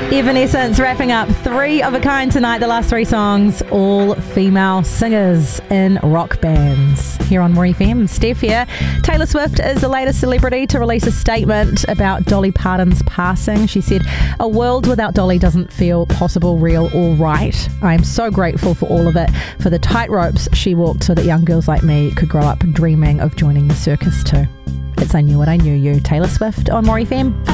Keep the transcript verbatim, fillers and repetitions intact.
Evanescence wrapping up Three of a Kind tonight. The last three songs, all female singers in rock bands. Here on More F M, Steph here. Taylor Swift is the latest celebrity to release a statement about Dolly Parton's passing. She said, "A world without Dolly doesn't feel possible, real, or right. I am so grateful for all of it, for the tightropes she walked so that young girls like me could grow up dreaming of joining the circus too." It's I Knew What I Knew You. Taylor Swift on More F M.